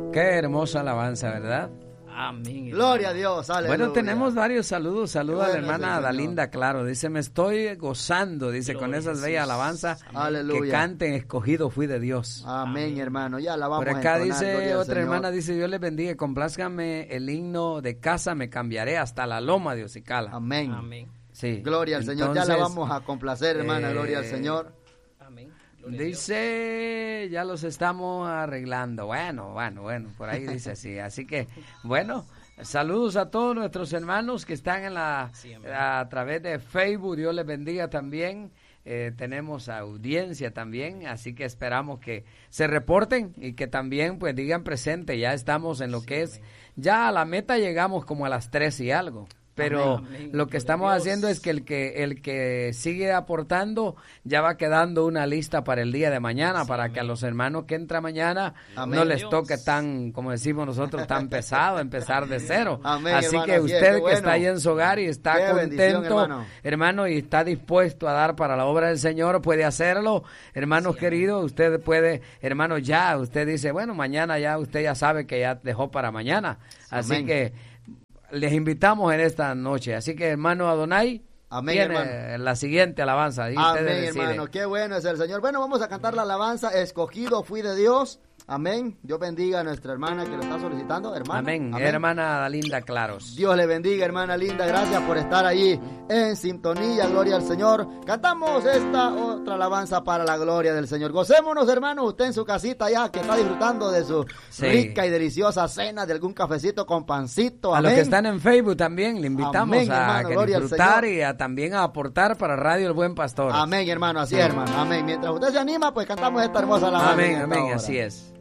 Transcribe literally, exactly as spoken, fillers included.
Qué hermosa alabanza, ¿verdad? Amén. Gloria a Dios, aleluya. Bueno, tenemos varios saludos. Saludos Bueno, a la hermana sí, Dalinda, claro. Dice, me estoy gozando, dice, Gloria con esas a bellas Jesús. alabanzas. Aleluya. Que canten, escogido fui de Dios. Amén, Amén. hermano. Ya la vamos Por acá a entonar, dice gloria al otra Señor. hermana, dice, Dios les bendiga, complázcame el himno de casa, me cambiaré hasta la loma de Ocicala. Amén. Amén. Sí. Gloria al Señor. Ya Entonces, la vamos a complacer, hermana. eh, Gloria al Señor. Amén. Gloria a Dios. Dice, ya los estamos arreglando. Bueno, bueno, bueno, por ahí dice así. Así que, bueno, saludos a todos nuestros hermanos que están en la Sí, amén. a través de Facebook. Dios les bendiga también. Eh, tenemos audiencia también, así que esperamos que se reporten y que también pues digan presente. Ya estamos en lo Sí, que es, amén. ya a la meta llegamos como a las tres y algo. Pero Amén, amén. lo que Gloria estamos a Dios. haciendo es que el que el que sigue aportando ya va quedando una lista para el día de mañana, Sí, para amén. que a los hermanos que entran mañana Amén. no les Dios. toque tan, como decimos nosotros, tan pesado empezar de cero. Amén, Así hermano, que así es, usted qué que bueno. está ahí en su hogar y está Qué bendición, contento, hermano. hermano, y está dispuesto a dar para la obra del Señor, puede hacerlo. Hermanos Sí, queridos, usted puede, hermano, ya, usted dice, bueno, mañana ya, usted ya sabe que ya dejó para mañana. Así Amén. que les invitamos en esta noche. Así que, hermano Adonai, Amén, tiene hermano. la siguiente alabanza. Y usted Amén, decide. hermano. Qué bueno es el Señor. Bueno, vamos a cantar la alabanza. Escogido fui de Dios. Amén. Dios bendiga a nuestra hermana que lo está solicitando. Hermana. Amén. Hermana Dalinda Claros. Dios le bendiga, hermana linda. Gracias por estar ahí en sintonía. Gloria al Señor. Cantamos esta otra alabanza para la gloria del Señor. Gocémonos, hermano. Usted en su casita ya que está disfrutando de su Sí. rica y deliciosa cena, de algún cafecito con pancito. A Amén. los que están en Facebook también le invitamos Amén, a hermano. que Gloria al disfrutar Señor. y a también a aportar para Radio El Buen Pastor. Amén, hermano. Así es, hermano. Amén. Mientras usted se anima, pues cantamos esta hermosa alabanza. en Amén, esta amén, hora. así es.